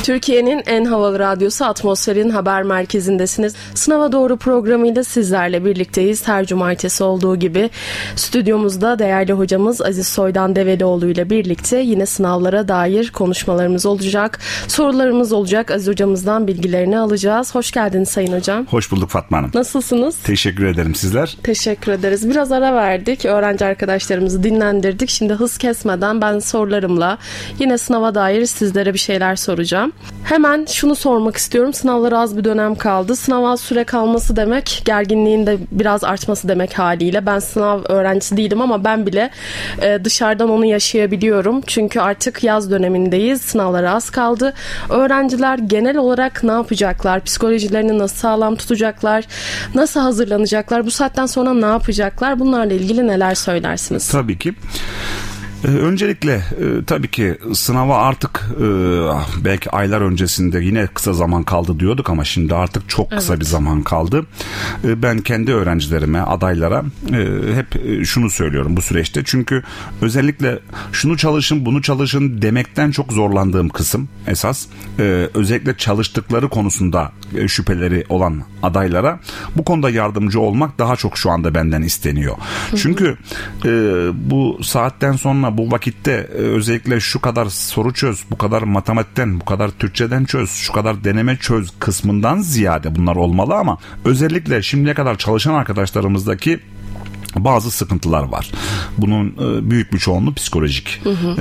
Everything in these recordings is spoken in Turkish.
Türkiye'nin en havalı radyosu Atmosfer'in haber merkezindesiniz. Sınava Doğru programıyla sizlerle birlikteyiz. Her cumartesi olduğu gibi stüdyomuzda değerli hocamız Aziz Soydan Develioğlu ile birlikte yine sınavlara dair konuşmalarımız olacak. Sorularımız olacak. Aziz hocamızdan bilgilerini alacağız. Hoş geldiniz Sayın Hocam. Hoş bulduk Fatma Hanım. Nasılsınız? Teşekkür ederim, sizler? Teşekkür ederiz. Biraz ara verdik. Öğrenci arkadaşlarımızı dinlendirdik. Şimdi hız kesmeden ben sorularımla yine sınava dair sizlere bir şeyler soracağım. Hemen şunu sormak istiyorum. Sınavlara az bir dönem kaldı. Sınava süre kalması demek, gerginliğin de biraz artması demek haliyle. Ben sınav öğrencisi değilim ama ben bile dışarıdan onu yaşayabiliyorum. Çünkü artık yaz dönemindeyiz. Sınavlara az kaldı. Öğrenciler genel olarak ne yapacaklar? Psikolojilerini nasıl sağlam tutacaklar? Nasıl hazırlanacaklar? Bu saatten sonra ne yapacaklar? Bunlarla ilgili neler söylersiniz? Tabii ki. Öncelikle tabii ki sınava artık belki aylar öncesinde yine kısa zaman kaldı diyorduk ama şimdi artık çok kısa bir zaman kaldı. Ben kendi öğrencilerime, adaylara hep şunu söylüyorum bu süreçte. Çünkü özellikle şunu çalışın, bunu çalışın demekten çok zorlandığım kısım esas. Özellikle çalıştıkları konusunda şüpheleri olan adaylara bu konuda yardımcı olmak daha çok şu anda benden isteniyor. Çünkü bu saatten sonra, bu vakitte özellikle şu kadar soru çöz, bu kadar matematikten, bu kadar Türkçeden çöz, şu kadar deneme çöz kısmından ziyade bunlar olmalı ama özellikle şimdiye kadar çalışan arkadaşlarımızdaki bazı sıkıntılar var. Bunun büyük bir çoğunluğu psikolojik.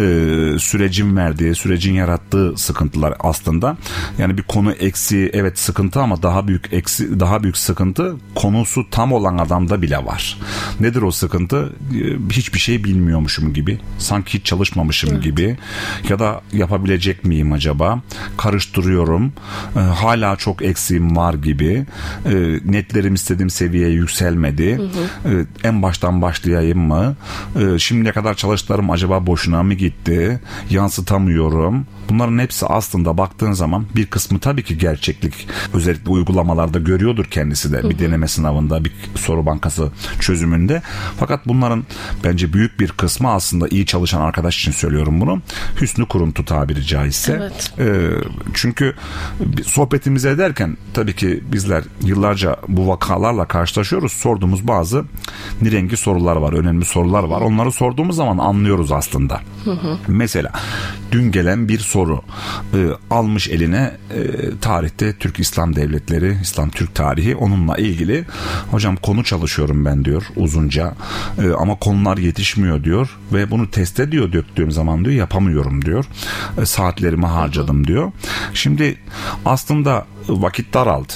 Sürecin verdiği, sürecin yarattığı sıkıntılar aslında. Yani bir konu eksiği evet sıkıntı ama daha büyük sıkıntı konusu tam olan adamda bile var. Nedir o sıkıntı? Hiçbir şey bilmiyormuşum gibi, sanki hiç çalışmamışım gibi ya da yapabilecek miyim acaba? Karıştırıyorum. Hala çok eksiğim var gibi. Netlerim istediğim seviyeye yükselmedi. En baştan başlayayım mı? Şimdiye kadar çalıştıklarım acaba boşuna mı gitti? Yansıtamıyorum. Bunların hepsi aslında baktığın zaman bir kısmı tabii ki gerçeklik. Özellikle uygulamalarda görüyordur kendisi de. Bir deneme sınavında, bir soru bankası çözümünde. Fakat bunların bence büyük bir kısmı aslında iyi çalışan arkadaş için söylüyorum bunu. Hüsnü kuruntu tabiri caizse. Evet. Çünkü sohbetimizi ederken tabii ki bizler yıllarca bu vakalarla karşılaşıyoruz. Sorduğumuz bazı nirengi sorular var, önemli sorular var. Onları sorduğumuz zaman anlıyoruz aslında. Mesela dün gelen bir soru almış eline tarihte Türk İslam Devletleri, İslam Türk tarihi, onunla ilgili hocam konu çalışıyorum ben diyor uzunca ama konular yetişmiyor diyor ve bunu teste diyor döktüğüm zaman diyor yapamıyorum diyor. Saatlerimi harcadım diyor. Şimdi aslında vakit daraldı.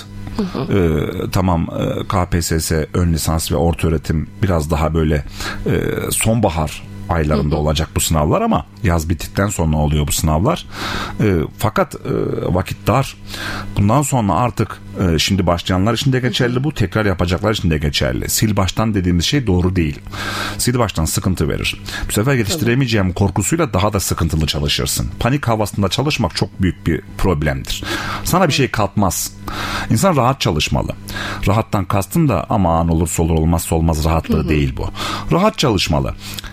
Tamam, KPSS ön lisans ve ortaöğretim biraz daha böyle sonbahar aylarında olacak bu sınavlar ama yaz bittikten sonra oluyor bu sınavlar. Fakat vakit dar. Bundan sonra artık şimdi başlayanlar için de geçerli bu, tekrar yapacaklar için de geçerli. Sil baştan dediğimiz şey doğru değil. Sil baştan sıkıntı verir. Bu sefer yetiştiremeyeceğim korkusuyla daha da sıkıntılı çalışırsın. Panik havasında çalışmak çok büyük bir problemdir. Sana bir şey katmaz. İnsan rahat çalışmalı. Rahattan kastım da aman olursa olur olmazsa olmaz rahatlığı değil bu. Rahat çalışmalı.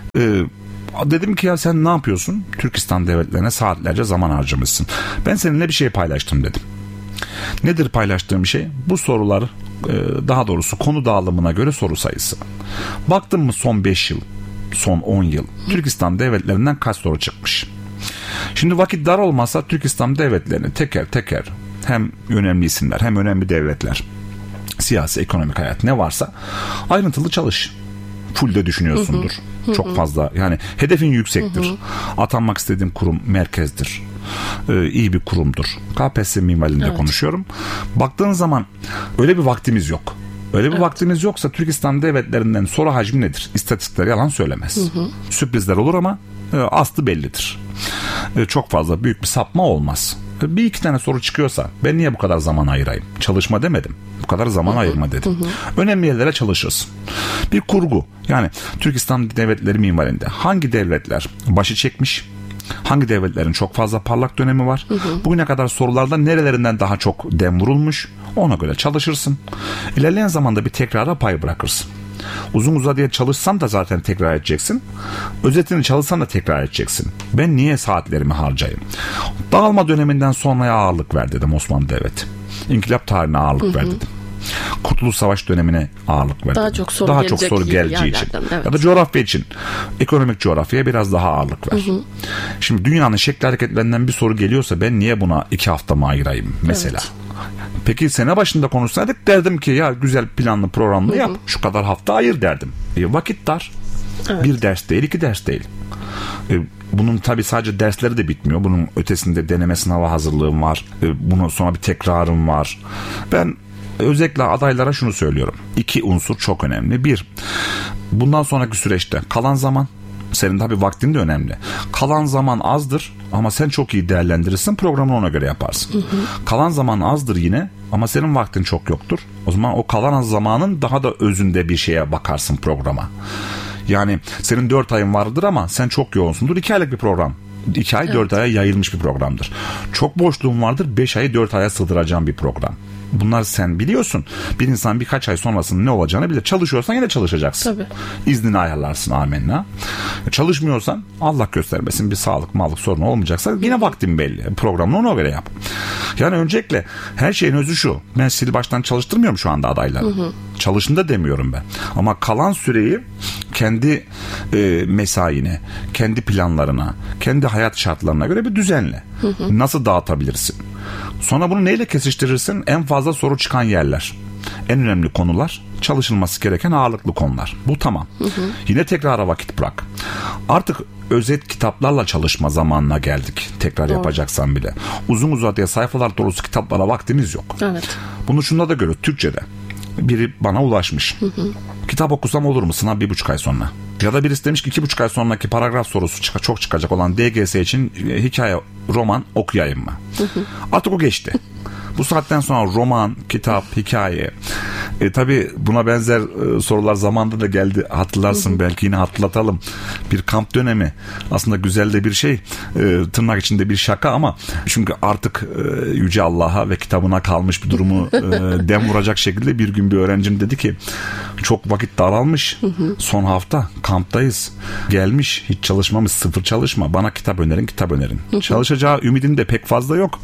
Dedim ki ya sen ne yapıyorsun? Türkistan devletlerine saatlerce zaman harcamışsın. Ben seninle bir şey paylaştım dedim. Nedir paylaştığım şey? Bu sorular, daha doğrusu konu dağılımına göre soru sayısı. Baktım mı son 5 yıl, son 10 yıl Türkistan devletlerinden kaç soru çıkmış? Şimdi vakit dar olmazsa Türkistan devletlerini teker teker, hem önemli isimler hem önemli devletler, siyasi, ekonomik hayat ne varsa ayrıntılı çalış. Full de düşünüyorsundur. Çok fazla, yani hedefin yüksektir. Atanmak istediğim kurum merkezdir. İyi bir kurumdur. KPSS minvalinde konuşuyorum. Baktığın zaman öyle bir vaktimiz yok. Öyle bir vaktimiz yoksa Türkistan devletlerinden soru hacmi nedir? İstatistikler yalan söylemez. Sürprizler olur ama aslı bellidir. Çok fazla büyük bir sapma olmaz. Bir iki tane soru çıkıyorsa ben niye bu kadar zaman ayırayım? Çalışma demedim. Bu kadar zaman ayırma dedim. Önemli yerlere çalışırsın. Bir kurgu. Yani Türkistan devletleri minvalinde hangi devletler başı çekmiş? Hangi devletlerin çok fazla parlak dönemi var? Bugüne kadar sorularda nerelerinden daha çok dem vurulmuş? Ona göre çalışırsın. İlerleyen zamanda bir tekrara pay bırakırsın. Uzun uzadıya çalışsan da zaten tekrar edeceksin. Özetini çalışsan da tekrar edeceksin. Ben niye saatlerimi harcayayım? Dağılma döneminden sonraya ağırlık ver dedim Osmanlı Devleti. İnkılap tarihine ağırlık ver dedim. Kurtuluş Savaşı dönemine ağırlık ver. Daha çok soru geleceği için. Evet. Ya da coğrafya için. Ekonomik coğrafyaya biraz daha ağırlık ver. Şimdi dünyanın şekli hareketlerinden bir soru geliyorsa ben niye buna 2 haftamı ayırayım mesela? Evet. Peki sene başında konuşsaydık derdim ki ya güzel planlı programlı yap. Şu kadar hafta ayır derdim. Vakit dar. Evet. 1 ders değil, 2 ders değil. Bunun tabii sadece dersleri de bitmiyor. Bunun ötesinde deneme sınava hazırlığım var. Bunun sonra bir tekrarım var. Ben özellikle adaylara şunu söylüyorum. 2 unsur çok önemli. 1, bundan sonraki süreçte kalan zaman, senin tabii vaktin de önemli. Kalan zaman azdır ama sen çok iyi değerlendirirsin, programını ona göre yaparsın. Kalan zaman azdır yine ama senin vaktin çok yoktur. O zaman o kalan zamanın daha da özünde bir şeye bakarsın programa. Yani senin 4 ayın vardır ama sen çok yoğunsundur. 2 aylık bir program. 2 ay 4 aya yayılmış bir programdır. Çok boşluğun vardır. 5 ayı 4 aya sığdıracağın bir program. Bunlar sen biliyorsun. Bir insan birkaç ay sonrasında ne olacağını bilir. Çalışıyorsan yine çalışacaksın. Tabii. İznini ayarlarsın, amenna. Çalışmıyorsan Allah göstermesin bir sağlık sorunu olmayacaksa yine vaktin belli. Programını ona göre yap. Yani öncelikle her şeyin özü şu. Ben sil baştan çalıştırmıyorum şu anda adayları. Çalışın da demiyorum ben. Ama kalan süreyi kendi mesaine, kendi planlarına, kendi hayat şartlarına göre bir düzenle. Nasıl dağıtabilirsin? Sonra bunu neyle kesiştirirsin? En fazla soru çıkan yerler. En önemli konular, çalışılması gereken ağırlıklı konular. Bu tamam. Yine tekrara vakit bırak. Artık özet kitaplarla çalışma zamanına geldik. Tekrar yapacaksan bile. Uzun uzadıya sayfalar dolusu kitaplara vaktimiz yok. Evet. Bunu şunda da görüyoruz. Türkçe'de. Biri bana ulaşmış. Kitap okusam olur mu? Sınav 1,5 ay sonra. Ya da birisi demiş ki 2,5 ay sonraki paragraf sorusu çok çıkacak olan DGS için hikaye, roman okuyayım mı? Artık o geçti. Bu saatten sonra roman, kitap, hikaye. Tabii buna benzer sorular zamanında da geldi. Hatırlarsın belki, yine hatırlatalım. Bir kamp dönemi. Aslında güzel de bir şey. Tırnak içinde bir şaka ama çünkü artık Yüce Allah'a ve kitabına kalmış bir durumu dem vuracak şekilde bir gün bir öğrencim dedi ki çok vakit daralmış. Son hafta kamptayız. Gelmiş, hiç çalışmamış, sıfır çalışma. Bana kitap önerin. Çalışacağı ümidim de pek fazla yok.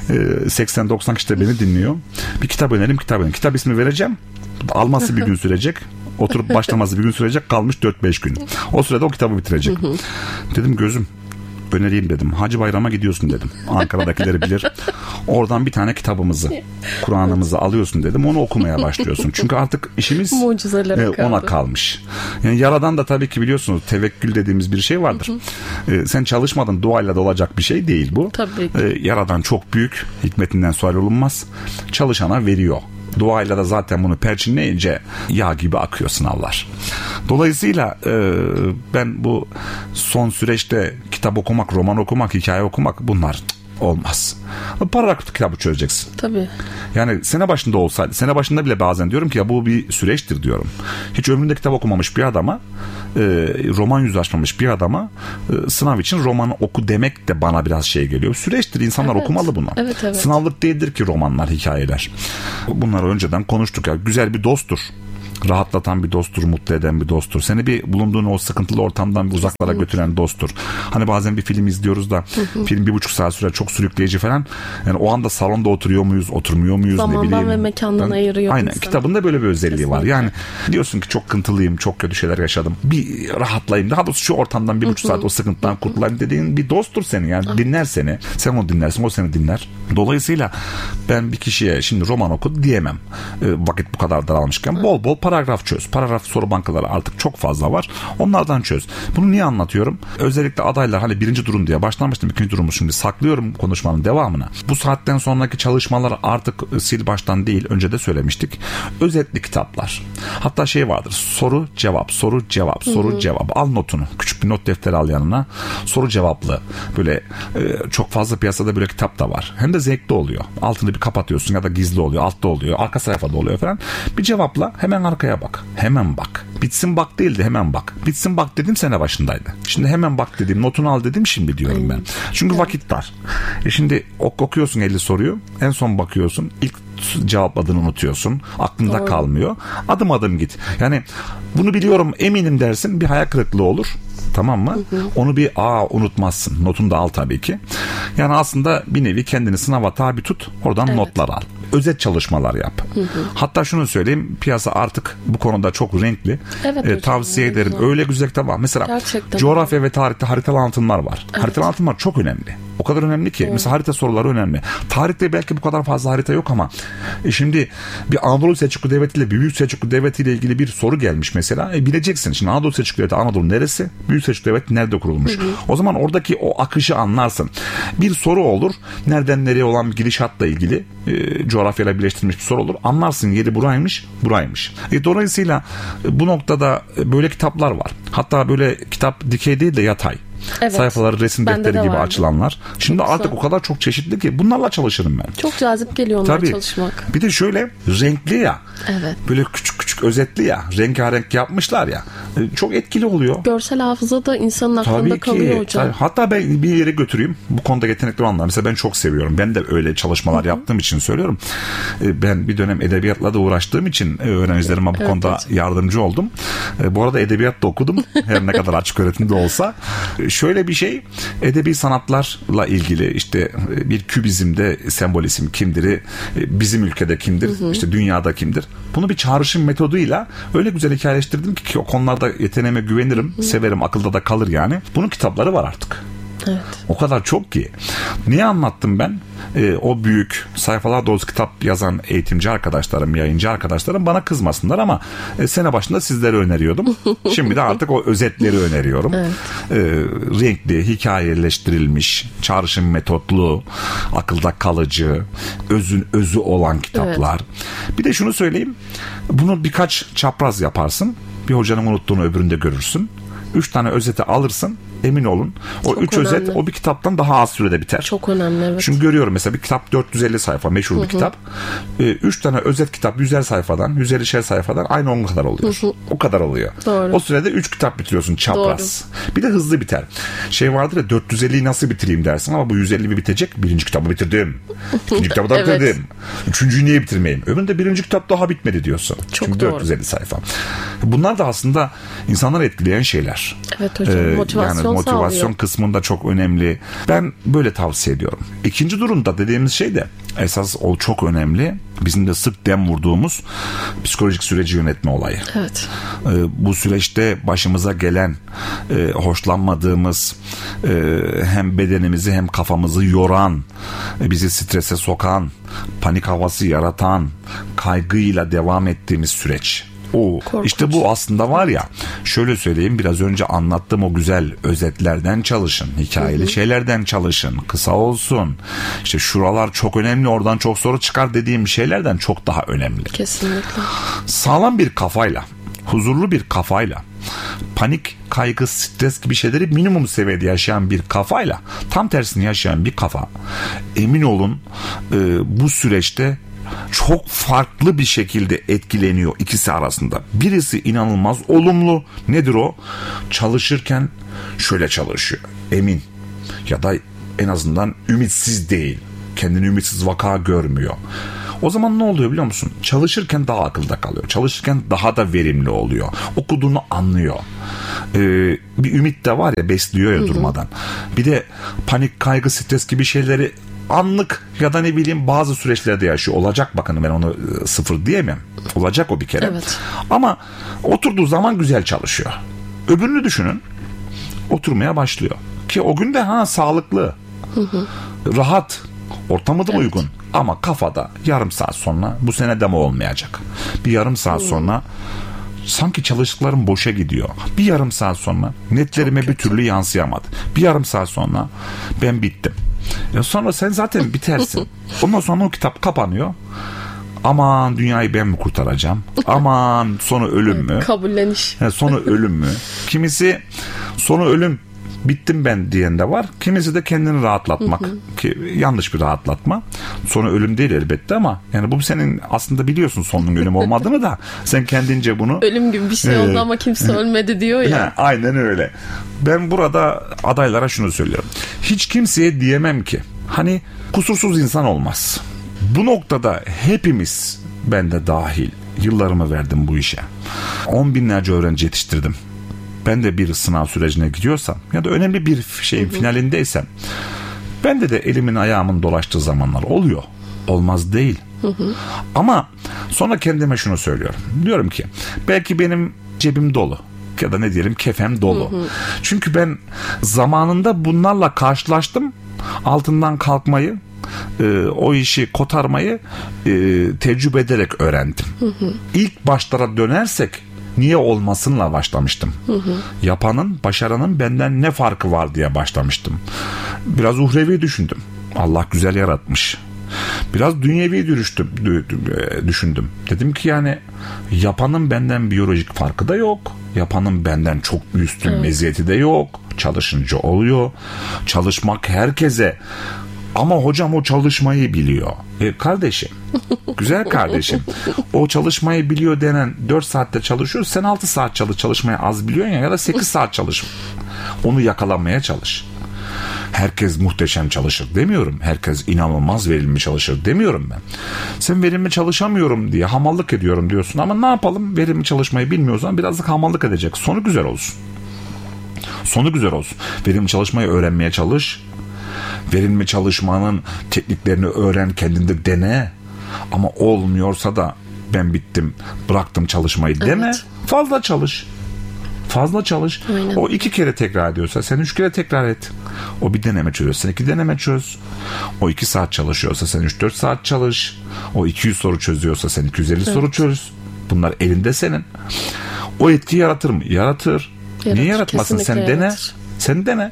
80-90 kişi de beni dinliyor. Bir kitap önerim. Kitap ismi vereceğim. Alması bir gün sürecek. Oturup başlaması bir gün sürecek. Kalmış 4-5 gün. O sürede o kitabı bitirecek. Dedim gözüm, önereyim dedim. Hacı Bayram'a gidiyorsun dedim. Ankara'dakileri bilir. Oradan bir tane kitabımızı, Kur'an'ımızı alıyorsun dedim. Onu okumaya başlıyorsun. Çünkü artık işimiz ona kalmış. Yani Yaradan da tabii ki biliyorsunuz tevekkül dediğimiz bir şey vardır. Sen çalışmadın, duayla da olacak bir şey değil bu. Yaradan çok büyük, hikmetinden sual olunmaz. Çalışana veriyor. Duayla da zaten bunu perçinleyince yağ gibi akıyor sınavlar. Dolayısıyla ben bu son süreçte kitap okumak, roman okumak, hikaye okumak bunlar olmaz. Paragraf kitabı çözeceksin. Tabii. Yani sene başında olsaydı, sene başında bile bazen diyorum ki ya bu bir süreçtir diyorum. Hiç ömründe kitap okumamış bir adama, roman yüzü açmamış bir adama sınav için romanı oku demek de bana biraz şey geliyor. Süreçtir, insanlar okumalı bunu. Evet. Sınavlık değildir ki romanlar, hikayeler. Bunları önceden konuştuk ya. Güzel bir dosttur. Rahatlatan bir dosttur, mutlu eden bir dosttur. Seni bir bulunduğun o sıkıntılı ortamdan bir uzaklara götüren dosttur. Hani bazen bir film izliyoruz da film 1,5 saat sürer, çok sürükleyici falan. Yani o anda salonda oturuyor muyuz, oturmuyor muyuz, zamandan ne bileyim. Ve mekandan ayırıyor. Aynen. Sana. Kitabın da böyle bir özelliği var. Yani diyorsun ki çok kıntılıyım, çok kötü şeyler yaşadım. Bir rahatlayayım. Daha doğrusu şu ortamdan 1,5 saat o sıkıntıdan kurtulayım dediğin bir dosttur seni. Yani dinler seni. Sen onu dinlersin, o seni dinler. Dolayısıyla ben bir kişiye şimdi roman oku diyemem. Vakit bu kadar daralmışken bol bol paragraf çöz. Paragraf soru bankaları artık çok fazla var. Onlardan çöz. Bunu niye anlatıyorum? Özellikle adaylar hani birinci durum diye başlamıştım. İkinci durumu şimdi saklıyorum konuşmanın devamına. Bu saatten sonraki çalışmalar artık sil baştan değil. Önce de söylemiştik. Özetli kitaplar. Hatta şey vardır. Soru cevap. Al notunu. Küçük bir not defteri al yanına. Soru cevaplı. Böyle çok fazla piyasada böyle kitap da var. Hem de zevkli oluyor. Altını bir kapatıyorsun ya da gizli oluyor. Altta oluyor. Arka sayfada oluyor falan. Bir cevapla hemen arkaya bak. Hemen bak. Bitsin bak değildi, hemen bak. Bitsin bak dedim sene başındaydı. Şimdi hemen bak dedim, notunu al dedim, şimdi diyorum ben. Çünkü vakit dar. Şimdi okuyorsun 50 soruyu. En son bakıyorsun. İlk cevapladığını unutuyorsun. Aklında kalmıyor. Adım adım git. Yani bunu biliyorum, eminim dersin, bir hayal kırıklığı olur. Tamam mı? Onu bir unutmazsın. Notunu da al tabii ki. Yani aslında bir nevi kendini sınava tabi tut. Oradan notlar al. Özet çalışmalar yap. Hatta şunu söyleyeyim. Piyasa artık bu konuda çok renkli. Tavsiye ederim. Öyle güzel kitap var. Mesela gerçekten coğrafya ve tarihte haritalı anlatımlar var. Haritalı anlatımlar çok önemli. O kadar önemli ki. Mesela harita soruları önemli. Tarihte belki bu kadar fazla harita yok ama şimdi bir Anadolu Selçuklu Devleti ile Büyük Selçuklu Devleti ile ilgili bir soru gelmiş mesela. Bileceksin. Şimdi Anadolu Selçuklu Devleti, Anadolu neresi? Büyük Selçuklu Devleti nerede kurulmuş? O zaman oradaki o akışı anlarsın. Bir soru olur. Nereden nereye olan bir gidişatla ilgili coğrafyayla birleştirilmiş bir soru olur. Anlarsın, yeri buraymış. Dolayısıyla bu noktada böyle kitaplar var. Hatta böyle kitap dikey değil de yatay. Sayfaları resim defteri gibi açılanlar. Şimdi çok artık o kadar çok çeşitli ki bunlarla çalışırım ben. Çok cazip geliyor onlarla çalışmak. Bir de şöyle renkli ya. Böyle küçük küçük özetli ya. Rengarenk yapmışlar ya. Çok etkili oluyor. Görsel hafıza da insanın aklında kalıyor hocam. Hatta ben bir yere götüreyim. Bu konuda yetenekli olanlar. Mesela ben çok seviyorum. Ben de öyle çalışmalar yaptığım için söylüyorum. Ben bir dönem edebiyatla da uğraştığım için öğrencilerime bu konuda yardımcı oldum. Bu arada edebiyat da okudum. Her ne kadar açık öğretimde olsa. Şöyle bir şey, edebi sanatlarla ilgili işte bir kübizmde sembolizm kimdir, bizim ülkede kimdir, işte dünyada kimdir. Bunu bir çağrışım metoduyla öyle güzel hikayeleştirdim ki o konularda yeteneğime güvenirim, severim, akılda da kalır yani. Bunun kitapları var artık. O kadar çok ki. Niye anlattım ben? O büyük sayfalar dolusu kitap yazan eğitimci arkadaşlarım, yayıncı arkadaşlarım bana kızmasınlar ama sene başında sizlere öneriyordum. Şimdi de artık o özetleri öneriyorum. Renkli, hikayeleştirilmiş, çağrışım metotlu, akılda kalıcı, özü olan kitaplar. Bir de şunu söyleyeyim. Bunu birkaç çapraz yaparsın. Bir hocanın unuttuğunu öbüründe görürsün. 3 tane özeti alırsın. Emin olun. O 3 özet o bir kitaptan daha az sürede biter. Çok önemli, evet. Çünkü görüyorum mesela bir kitap 450 sayfa, meşhur bir kitap. 3 tane özet kitap 100'er sayfadan, 150'şer sayfadan aynı onun kadar oluyor. O kadar oluyor. Doğru. O sürede 3 kitap bitiriyorsun çapraz. Bir de hızlı biter. Şey vardır ya, 450'yi nasıl bitireyim dersin ama bu 150 bitecek. Birinci kitabı bitirdim. İkinci kitabı da bitirdim. Üçüncüyü niye bitirmeyeyim? Öbüründe birinci kitap daha bitmedi diyorsun. Çok çünkü doğru. 450 sayfa. Bunlar da aslında insanları etkileyen şeyler. Evet hocam. Motivasyon kısmında çok önemli. Ben böyle tavsiye ediyorum. İkinci durumda dediğimiz şey de esas o çok önemli. Bizim de sık dem vurduğumuz psikolojik süreci yönetme olayı. Evet. Bu süreçte başımıza gelen hoşlanmadığımız hem bedenimizi hem kafamızı yoran, bizi strese sokan, panik havası yaratan, kaygıyla devam ettiğimiz süreç. İşte bu aslında var ya, şöyle söyleyeyim, biraz önce anlattığım o güzel özetlerden çalışın, hikayeli şeylerden çalışın, kısa olsun, işte şuralar çok önemli, oradan çok soru çıkar dediğim şeylerden çok daha önemli. Kesinlikle. Sağlam bir kafayla, huzurlu bir kafayla, panik, kaygı, stres gibi şeyleri minimum seviyede yaşayan bir kafayla tam tersini yaşayan bir kafa, emin olun bu süreçte çok farklı bir şekilde etkileniyor ikisi arasında. Birisi inanılmaz olumlu. Nedir o? Çalışırken şöyle çalışıyor. Emin. Ya da en azından ümitsiz değil. Kendini ümitsiz vaka görmüyor. O zaman ne oluyor biliyor musun? Çalışırken daha akılda kalıyor. Çalışırken daha da verimli oluyor. Okuduğunu anlıyor. Bir ümit de var ya, besliyor ya durmadan. Bir de panik, kaygı, stres gibi şeyleri anlık ya da ne bileyim bazı süreçlerde yaşıyor. Olacak, bakın ben onu sıfır diyemem. Olacak o bir kere. Evet. Ama oturduğu zaman güzel çalışıyor. Öbürünü düşünün. Oturmaya başlıyor. Ki o gün de sağlıklı. Rahat. Ortamı da uygun. Ama kafada yarım saat sonra, bu sene de mi olmayacak? Bir yarım saat sonra sanki çalıştıklarım boşa gidiyor. Bir yarım saat sonra netlerime bir türlü yansıyamadı. Bir yarım saat sonra ben bittim. Sonra sen zaten bitersin. Ondan sonra o kitap kapanıyor. Aman dünyayı ben mi kurtaracağım? Aman sonu ölüm mü? Kabulleniş. Sonu ölüm mü? Kimisi sonu ölüm bittim ben diyen de var. Kimisi de kendini rahatlatmak. Ki yanlış bir rahatlatma. Sonu ölüm değil elbette ama yani bu senin aslında biliyorsun sonun ölüm olmadığını da sen kendince bunu ölüm gibi bir şey oldu ama kimse ölmedi diyor ya. Aynen öyle. Ben burada adaylara şunu söylüyorum. Hiç kimseye diyemem ki hani kusursuz insan olmaz. Bu noktada hepimiz, ben de dahil, yıllarımı verdim bu işe. 10 binlerce öğrenci yetiştirdim. Ben de bir sınav sürecine gidiyorsam ya da önemli bir şeyin finalindeysem bende de elimin ayağımın dolaştığı zamanlar oluyor. Olmaz değil. Ama sonra kendime şunu söylüyorum. Diyorum ki belki benim cebim dolu ya da ne diyelim kefem dolu. Çünkü ben zamanında bunlarla karşılaştım. Altından kalkmayı, o işi kotarmayı tecrübe ederek öğrendim. İlk başlara dönersek niye olmasınla başlamıştım. Yapanın, başaranın benden ne farkı var diye başlamıştım. Biraz uhrevi düşündüm. Allah güzel yaratmış. Biraz dünyevi düşündüm. Dedim ki yani yapanın benden biyolojik farkı da yok. Yapanın benden çok üstün meziyeti de yok. Çalışınca oluyor. Çalışmak herkese. Ama hocam o çalışmayı biliyor. Kardeşim, güzel kardeşim. O çalışmayı biliyor denen 4 saatte çalışıyor. Sen 6 saat çalışmayı az biliyorsun ya da 8 saat çalış. Onu yakalamaya çalış. Herkes muhteşem çalışır demiyorum. Herkes inanılmaz verimli çalışır demiyorum ben. Sen verimli çalışamıyorum diye hamallık ediyorum diyorsun. Ama ne yapalım? Verimli çalışmayı bilmiyorsan birazcık hamallık edecek. Sonu güzel olsun. Sonu güzel olsun. Verimli çalışmayı öğrenmeye çalış. Verimli çalışmanın tekniklerini öğren, kendinde dene. Ama olmuyorsa da ben bittim, bıraktım çalışmayı deme. Fazla çalış. Fazla çalış. Aynen. O 2 kere tekrar ediyorsa sen 3 kere tekrar et. O bir deneme çözüyorsa sen 2 deneme çöz. O 2 saat çalışıyorsa sen 3-4 saat çalış. O 200 soru çözüyorsa sen 250 soru çöz. Bunlar elinde senin. O etki yaratır mı? Yaratır. Niye yaratmasın? Sen dene. Yaratır. Sen dene.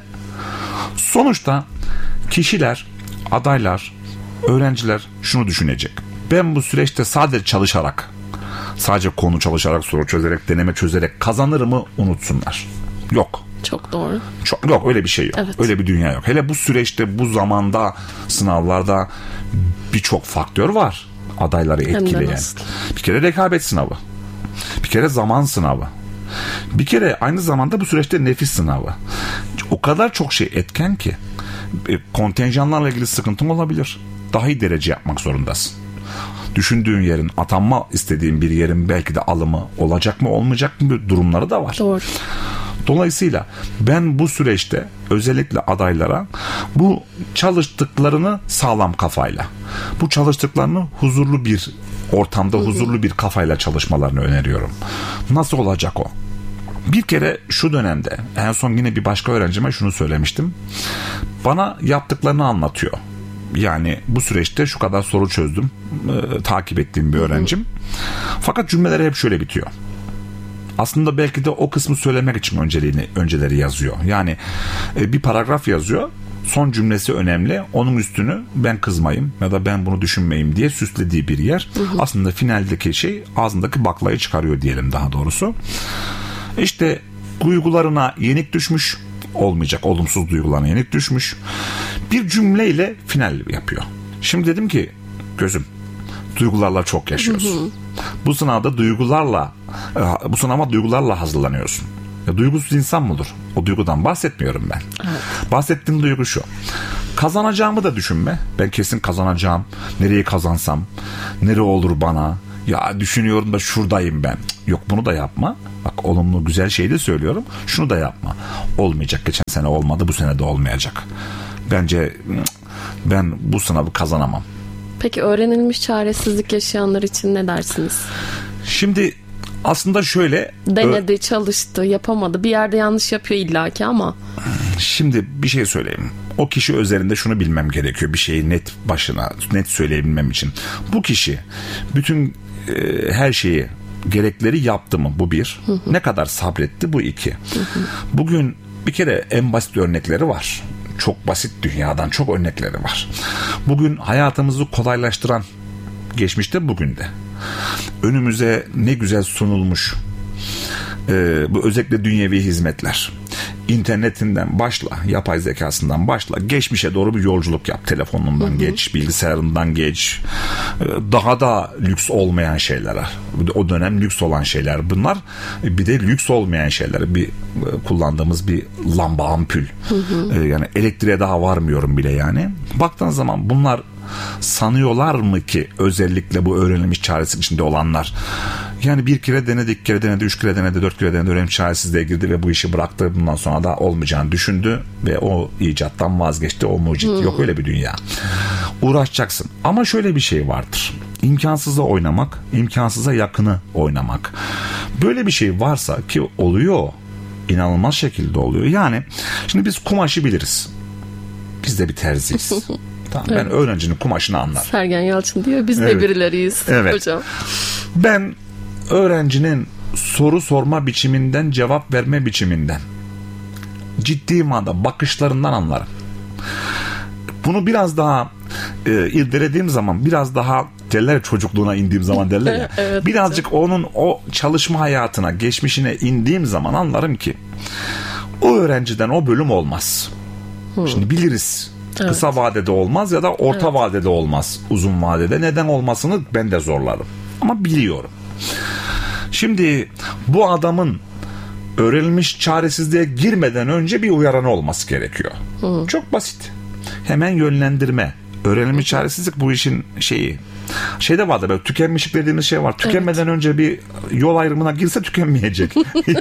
Sonuçta kişiler, adaylar, öğrenciler şunu düşünecek. Ben bu süreçte sadece çalışarak, sadece konu çalışarak, soru çözerek, deneme çözerek kazanır mı unutsunlar. Yok. Çok doğru. Yok öyle bir şey yok. Evet. Öyle bir dünya yok. Hele bu süreçte, bu zamanda, sınavlarda birçok faktör var adayları etkileyen. Bir kere rekabet sınavı. Bir kere zaman sınavı. Bir kere aynı zamanda bu süreçte nefis sınavı. O kadar çok şey etken ki kontenjanlarla ilgili sıkıntın olabilir. Daha iyi derece yapmak zorundasın. Düşündüğün yerin, atanma istediğin bir yerin belki de alımı olacak mı olmayacak mı durumları da var. Doğru. Dolayısıyla ben bu süreçte özellikle adaylara bu çalıştıklarını sağlam kafayla, bu çalıştıklarını huzurlu bir ortamda, huzurlu bir kafayla çalışmalarını öneriyorum. Nasıl olacak o? Bir kere şu dönemde en son yine bir başka öğrencime şunu söylemiştim. Bana yaptıklarını anlatıyor. Yani bu süreçte şu kadar soru çözdüm, takip ettiğim bir öğrencim. Fakat cümleleri hep şöyle bitiyor. Aslında belki de o kısmı söylemek için önceleri yazıyor. Yani bir paragraf yazıyor. Son cümlesi önemli. Onun üstünü ben kızmayayım ya da ben bunu düşünmeyeyim diye süslediği bir yer. Aslında finaldeki şey ağzındaki baklayı çıkarıyor diyelim daha doğrusu. İşte duygularına yenik düşmüş. Olmayacak olumsuz duygularına yenik düşmüş. Bir cümleyle final yapıyor. Şimdi dedim ki gözüm, duygularla çok yaşıyorsun. Bu sınavda bu sınava duygularla hazırlanıyorsun. Ya, duygusuz insan mı olur? O duygudan bahsetmiyorum ben. Evet. Bahsettiğim duygu şu. Kazanacağımı da düşünme. Ben kesin kazanacağım. Nereyi kazansam? Nere olur bana? Ya düşünüyorum da şuradayım ben. Yok, bunu da yapma. Bak, olumlu güzel şey de söylüyorum. Şunu da yapma. Olmayacak. Geçen sene olmadı. Bu sene de olmayacak. Bence ben bu sınavı kazanamam. Peki öğrenilmiş çaresizlik yaşayanlar için ne dersiniz? Şimdi aslında şöyle... Denedi, çalıştı, yapamadı. Bir yerde yanlış yapıyor illaki ama... Şimdi bir şey söyleyeyim. O kişi özelinde şunu bilmem gerekiyor. Bir şeyi net söyleyebilmem için. Bu kişi bütün her şeyi, gerekleri yaptı mı? Bu bir. Ne kadar sabretti? Bu iki. Bugün bir kere en basit örnekleri var. Çok basit, dünyadan çok örnekleri var. Bugün hayatımızı kolaylaştıran, geçmişte bugün de önümüze ne güzel sunulmuş bu özellikle dünyevi hizmetler. internetinden başla, yapay zekasından başla, geçmişe doğru bir yolculuk yap. Telefonundan geç, bilgisayarından geç. Daha da lüks olmayan şeyler. O dönem lüks olan şeyler bunlar. Bir de lüks olmayan şeyler. Bir kullandığımız bir lamba, ampul. Yani elektriğe daha varmıyorum bile yani. Baktığın zaman bunlar sanıyorlar mı ki özellikle bu öğrenilmiş çaresizlik içinde olanlar, yani bir kere denedi, 2 kere denedi, 3 kere denedi, 4 kere denedi, öğrenilmiş çaresizliğe girdi ve bu işi bıraktı. Bundan sonra da olmayacağını düşündü ve o icattan vazgeçti. O mucit. Yok öyle bir dünya. Uğraşacaksın. Ama şöyle bir şey vardır. İmkansıza oynamak, imkansıza yakını oynamak. Böyle bir şey varsa ki oluyor, inanılmaz şekilde oluyor. Yani şimdi biz kumaşı biliriz. Biz de bir terziyiz. Tamam, ben öğrencinin kumaşını anlarım. Sergen Yalçın diyor, biz de birileriyiz hocam. Ben öğrencinin soru sorma biçiminden, cevap verme biçiminden, ciddi manada bakışlarından anlarım. Bunu biraz daha irdelediğim zaman, biraz daha derler, çocukluğuna indiğim zaman derler ya. Evet, birazcık onun o çalışma hayatına, geçmişine indiğim zaman anlarım ki o öğrenciden o bölüm olmaz. Şimdi biliriz. Evet. Kısa vadede olmaz ya da orta vadede olmaz. Uzun vadede neden olmasını ben de zorlarım. Ama biliyorum. Şimdi bu adamın öğrenilmiş çaresizliğe girmeden önce bir uyaranı olması gerekiyor. Çok basit. Hemen yönlendirme. Öğrenilmiş çaresizlik bu işin şeyi. Şeyde vardı, böyle tükenmişlik dediğimiz şey var. Tükenmeden önce bir yol ayrımına girse tükenmeyecek.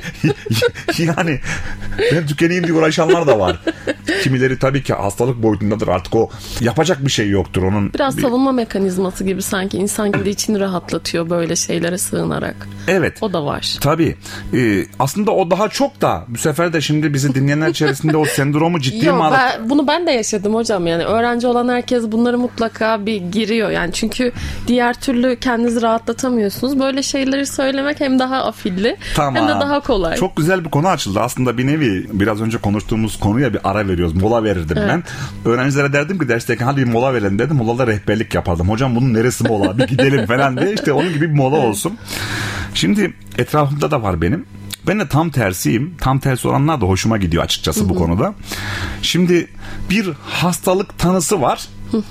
Yani ben tükeneyim diye uğraşanlar da var. Kimileri tabii ki hastalık boyutundadır. Artık o yapacak bir şey yoktur onun. Biraz savunma mekanizması gibi sanki. İnsan kendi içini rahatlatıyor böyle şeylere sığınarak. Evet. O da var. Tabii. Aslında o daha çok da bu sefer de şimdi bizi dinleyenler içerisinde o sendromu ciddi manada. Bunu ben de yaşadım hocam. Yani öğrenci olan herkes bunları mutlaka bir giriyor. Yani çünkü diğer türlü kendinizi rahatlatamıyorsunuz. Böyle şeyleri söylemek hem daha afilli hem de daha kolay. Çok güzel bir konu açıldı. Aslında bir nevi biraz önce konuştuğumuz konuya bir ara veriyoruz. Mola verirdim ben. Öğrencilere derdim ki dersteyken hadi bir mola verelim dedim. Molada rehberlik yapardım. Hocam bunun neresi mola? Bir gidelim falan diye. İşte onun gibi bir mola olsun. Şimdi etrafımda da var benim. Ben de tam tersiyim. Tam tersi olanlar da hoşuma gidiyor açıkçası bu konuda. Şimdi bir hastalık tanısı var.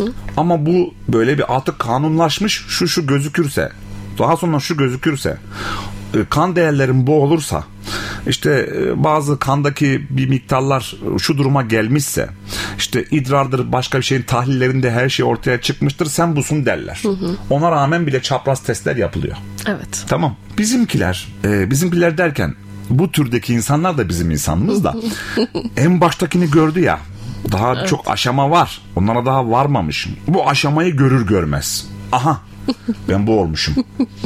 Ama bu böyle bir artık kanunlaşmış, şu gözükürse, daha sonra şu gözükürse, kan değerlerim bu olursa, işte bazı kandaki bir miktarlar şu duruma gelmişse, işte idrardır, başka bir şeyin tahlillerinde her şey ortaya çıkmıştır, sen busun derler. Ona rağmen bile çapraz testler yapılıyor. Evet. Tamam. Bizimkiler derken bu türdeki insanlar da bizim insanımız da en baştakini gördü ya. Daha çok aşama var. Onlara daha varmamış. Bu aşamayı görür görmez. Aha, ben bu olmuşum.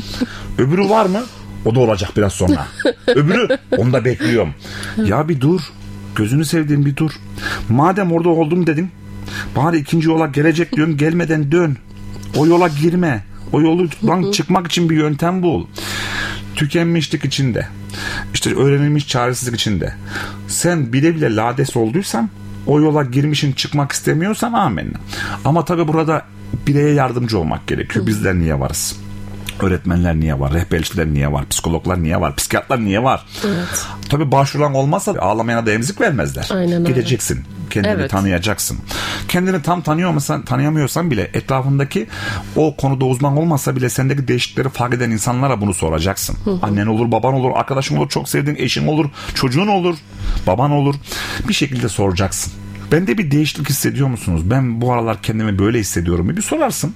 Öbürü var mı? O da olacak biraz sonra. Öbürü, onu da bekliyorum. Ya bir dur. Gözünü sevdiğim bir dur. Madem orada oldum dedim, bari ikinci yola gelecek diyorum, gelmeden dön. O yola girme. O yoldan çıkmak için bir yöntem bul. Tükenmişlik içinde, işte öğrenilmiş çaresizlik içinde, sen bile bile lades olduysan, o yola girmişin, çıkmak istemiyorsan amenna. Ama tabii burada bireye yardımcı olmak gerekiyor. Bizler niye varız? Öğretmenler niye var? Rehberlikler niye var? Psikologlar niye var? Psikiyatrlar niye var? Evet. Tabii başvuran olmazsa ağlamayana da emzik vermezler. Aynen öyle. Gideceksin. Kendini tanıyacaksın. Kendini tam tanıyamıyorsan bile etrafındaki o konuda uzman olmasa bile sendeki değişiklikleri fark eden insanlara bunu soracaksın. Annen olur, baban olur, arkadaşın olur, çok sevdiğin eşin olur, çocuğun olur, baban olur. Bir şekilde soracaksın. Bende bir değişiklik hissediyor musunuz? Ben bu aralar kendimi böyle hissediyorum. Bir sorarsın.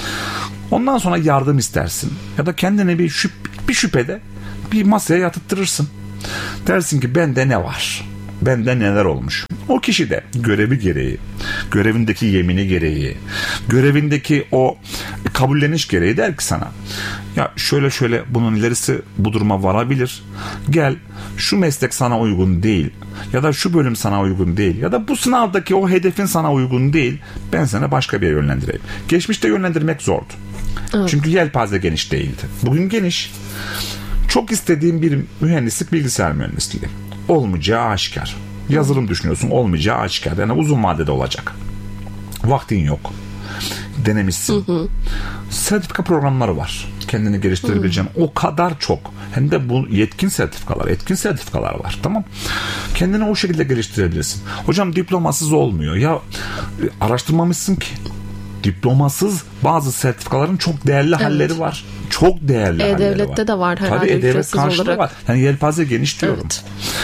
Ondan sonra yardım istersin. Ya da kendine bir şüphede bir masaya yatıttırırsın. Dersin ki bende ne var? Bende neler olmuş? O kişi de görevi gereği, görevindeki yemini gereği, görevindeki o kabulleniş gereği der ki sana, ya şöyle bunun ilerisi bu duruma varabilir. Gel, şu meslek sana uygun değil ya da şu bölüm sana uygun değil ya da bu sınavdaki o hedefin sana uygun değil. Ben sana başka bir yere yönlendireyim. Geçmişte yönlendirmek zordu. Evet. Çünkü yelpaze geniş değildi. Bugün geniş. Çok istediğim bir mühendislik, bilgisayar mühendisliği. Olmayacağı aşikar. Yazılım düşünüyorsun, olmayacağı aşikar. Yani uzun vadede olacak. Vaktin yok. Denemişsin. Sertifika programları var. Kendini geliştirebileceğin o kadar çok. Hem de bu etkin sertifikalar var. Tamam. Kendini o şekilde geliştirebilirsin. Hocam diplomasız olmuyor. Ya araştırmamışsın ki. Diplomasız bazı sertifikaların çok değerli halleri var. Çok değerli halleri var. E-Devlet'te de var herhalde. Tabii E-Devlet karşılığı olarak var. Yani yelpaze geniş diyorum. Evet.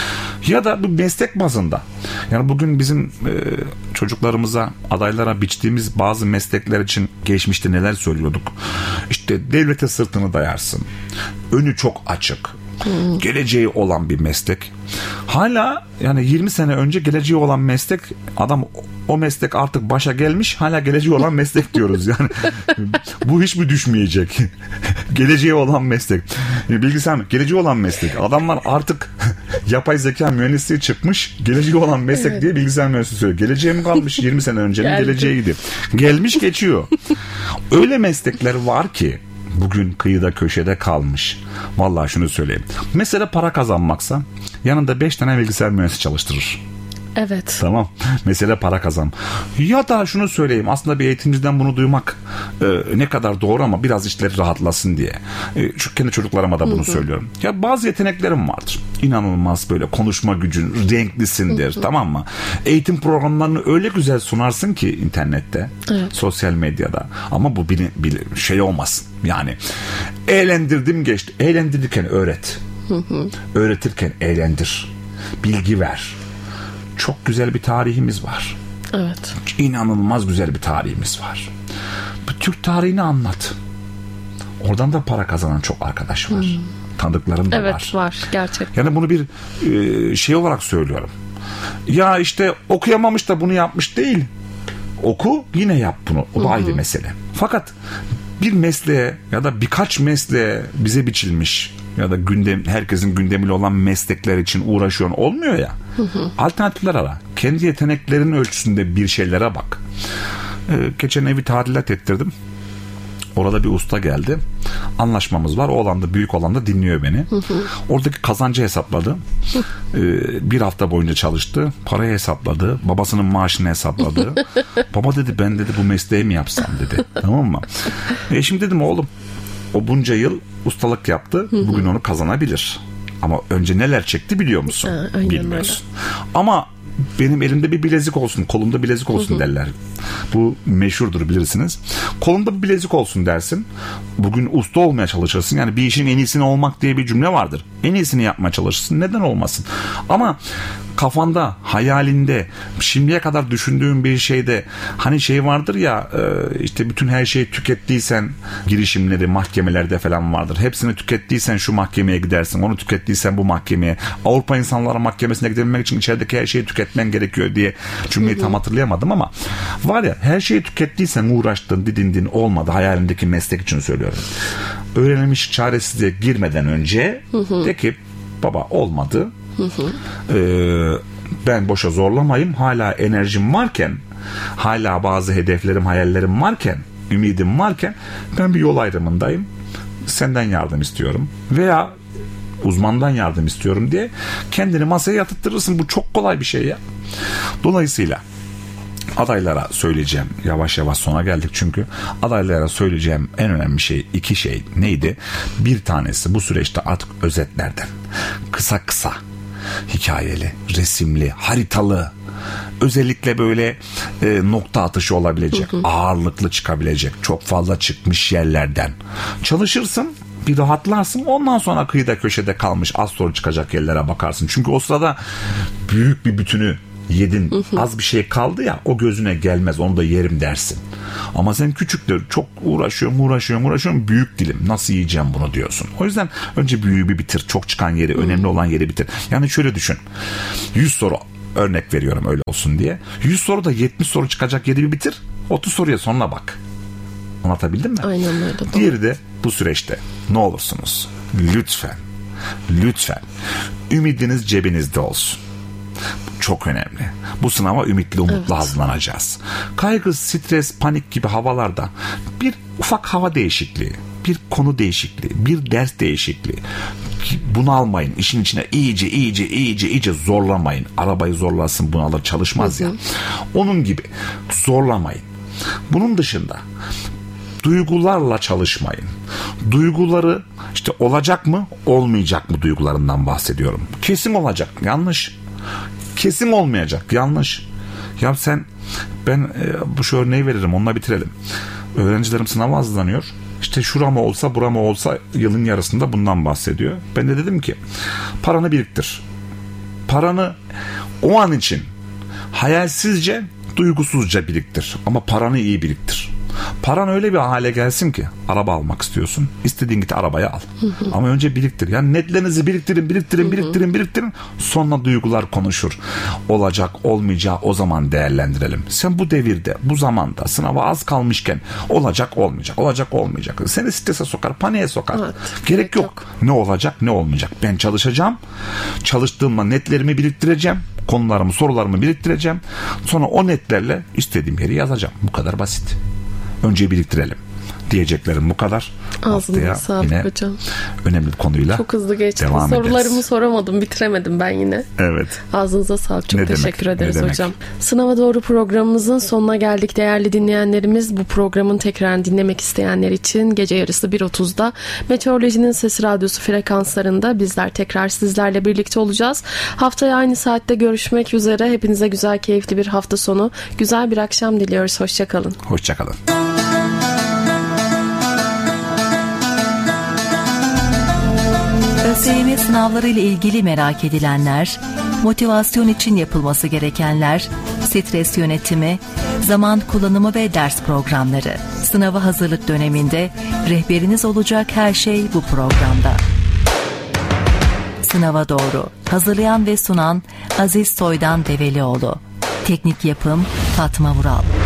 Ya da bu meslek bazında. Yani bugün bizim çocuklarımıza, adaylara biçtiğimiz bazı meslekler için geçmişte neler söylüyorduk. İşte devlete sırtını dayarsın. Önü çok açık. Geleceği olan bir meslek. Hala yani 20 sene önce geleceği olan meslek, adam o meslek artık başa gelmiş, hala geleceği olan meslek diyoruz yani. Bu hiç mi düşmeyecek? Geleceği olan meslek. Bilgisayar mı? Geleceği olan meslek. Adamlar artık yapay zeka mühendisliği çıkmış, geleceği olan meslek diye bilgisayar mühendisliği söylüyor. Geleceğe mi kalmış? 20 sene öncenin geleceğiydi. Gelmiş geçiyor. Öyle meslekler var ki bugün kıyıda köşede kalmış. Vallahi şunu söyleyeyim. Mesela para kazanmaksa yanında 5 tane bilgisayar mühendisi çalıştırır. Evet. Tamam. Mesela para kazan. Ya da şunu söyleyeyim. Aslında bir eğitimciden bunu duymak ne kadar doğru ama biraz işleri rahatlasın diye. Kendi çocuklarıma da bunu söylüyorum. Ya bazı yeteneklerim vardır. İnanılmaz böyle konuşma gücün, renklisindir. Tamam mı? Eğitim programlarını öyle güzel sunarsın ki internette, sosyal medyada. Ama bu bir şey olmasın. Yani eğlendirdim geçti. Eğlendirirken öğret. Öğretirken eğlendir. Bilgi ver. Çok güzel bir tarihimiz var. Evet. İnanılmaz güzel bir tarihimiz var. Bu Türk tarihini anlat. Oradan da para kazanan çok arkadaş var. Tanıdıklarım da var. Evet var gerçekten. Yani bunu bir şey olarak söylüyorum. Ya işte okuyamamış da bunu yapmış değil. Oku yine yap bunu. O da ayrı mesele. Fakat bir mesleğe ya da birkaç mesleğe bize biçilmiş ya da herkesin gündemiyle olan meslekler için uğraşıyorsun olmuyor ya. Alternatifler ara. Kendi yeteneklerin ölçüsünde bir şeylere bak. Geçen evi tadilat ettirdim. Orada bir usta geldi. Anlaşmamız var. O olanda, büyük olanda dinliyor beni. Oradaki kazancı hesapladı. Bir hafta boyunca çalıştı. Parayı hesapladı. Babasının maaşını hesapladı. Baba dedi, ben dedi bu mesleği mi yapsam dedi. Tamam mı? Şimdi dedim oğlum, o bunca yıl ustalık yaptı. Bugün onu kazanabilir. Ama önce neler çekti biliyor musun? Bilmiyorsun. Ama benim elimde bir bilezik olsun, kolumda bilezik olsun derler. Bu meşhurdur, bilirsiniz. Kolumda bir bilezik olsun dersin. Bugün usta olmaya çalışırsın. Yani bir işin en iyisini olmak diye bir cümle vardır. En iyisini yapmaya çalışırsın. Neden olmasın? Ama kafanda, hayalinde, şimdiye kadar düşündüğün bir şeyde hani şey vardır ya, işte bütün her şeyi tükettiysen, girişimleri mahkemelerde falan vardır. Hepsini tükettiysen şu mahkemeye gidersin. Onu tükettiysen bu mahkemeye. Avrupa İnsanlar Mahkemesi'ne gidebilmek için içerideki her şeyi tüketmen gerekiyor diye cümleyi tam hatırlayamadım ama var ya, her şeyi tükettiysen, uğraştın, didindin, olmadı, hayalindeki meslek için söylüyorum. Öğrenilmiş çaresizliğe girmeden önce de ki baba olmadı. Ben boşa zorlamayayım. Hala enerjim varken, hala bazı hedeflerim, hayallerim varken, ümidim varken ben bir yol ayrımındayım. Senden yardım istiyorum veya uzmandan yardım istiyorum diye kendini masaya yatıttırırsın. Bu çok kolay bir şey ya. Dolayısıyla adaylara söyleyeceğim, yavaş yavaş sona geldik çünkü, adaylara söyleyeceğim en önemli şey, 2 şey neydi? Bir tanesi, bu süreçte artık özetlerden kısa hikayeli, resimli, haritalı, özellikle böyle nokta atışı olabilecek, ağırlıklı çıkabilecek, çok fazla çıkmış yerlerden çalışırsın, bir rahatlarsın. Ondan sonra kıyıda köşede kalmış az soru çıkacak yerlere bakarsın. Çünkü o sırada büyük bir bütünü yedin, az bir şey kaldı ya, o gözüne gelmez, onu da yerim dersin. Ama sen küçüktür, çok uğraşıyorum, büyük dilim, nasıl yiyeceğim bunu diyorsun. O yüzden önce büyüğü bir bitir, çok çıkan yeri, önemli olan yeri bitir. Yani şöyle düşün, 100 soru örnek veriyorum öyle olsun diye, 100 soru da 70 soru çıkacak yeri bir bitir, 30 soruya sonra bak. Anlatabildim mi? Aynen öyle. Diğeri de bu süreçte ne olursunuz lütfen ümidiniz cebinizde olsun. Çok önemli. Bu sınava ümitli, umutlu hazırlanacağız. Kaygı, stres, panik gibi havalarda bir ufak hava değişikliği, bir konu değişikliği, bir ders değişikliği. Bunalmayın. İşin içine iyice zorlamayın. Arabayı zorlasın, bunalır, çalışmaz ya. Onun gibi zorlamayın. Bunun dışında duygularla çalışmayın. Duyguları işte olacak mı, olmayacak mı duygularından bahsediyorum. Kesin olacak. Yanlış. Kesim olmayacak. Yanlış. Ya ben şu örneği veririm, onunla bitirelim. Öğrencilerim sınava hazırlanıyor. İşte şurama olsa burama olsa yılın yarısında bundan bahsediyor. Ben de dedim ki paranı biriktir. Paranı o an için hayalsizce, duygusuzca biriktir. Ama paranı iyi biriktir. Paran öyle bir hale gelsin ki araba almak istiyorsun. İstediğin git arabayı al. Ama önce biriktir. Yani netlerinizi biriktirin. Sonra duygular konuşur. Olacak, olmayacağı o zaman değerlendirelim. Sen bu devirde, bu zamanda sınava az kalmışken olacak, olmayacak. Seni strese sokar, paniğe sokar. Evet, gerek yok. Ne olacak, ne olmayacak. Ben çalışacağım. Çalıştığımda netlerimi biriktireceğim. Konularımı, sorularımı biriktireceğim. Sonra o netlerle istediğim yeri yazacağım. Bu kadar basit. Önce biriktirelim. Diyeceklerim bu kadar. Ağzınıza sağlık hocam. Önemli bir konuyla çok hızlı geçti. Devam Sorularımı ederiz. Soramadım, bitiremedim ben yine. Evet. Ağzınıza sağlık. Çok teşekkür ederiz demek? hocam. Sınava Doğru programımızın sonuna geldik değerli dinleyenlerimiz. Bu programın tekrarını dinlemek isteyenler için gece yarısı 1.30'da Meteorolojinin Sesi Radyosu frekanslarında bizler tekrar sizlerle birlikte olacağız. Haftaya aynı saatte görüşmek üzere. Hepinize güzel, keyifli bir hafta sonu, güzel bir akşam diliyoruz. Hoşçakalın. Hoşçakalın. ÖSYM sınavları ile ilgili merak edilenler, motivasyon için yapılması gerekenler, stres yönetimi, zaman kullanımı ve ders programları. Sınava hazırlık döneminde rehberiniz olacak her şey bu programda. Sınava Doğru. Hazırlayan ve sunan Aziz Soydan Develioğlu. Teknik yapım Fatma Vural.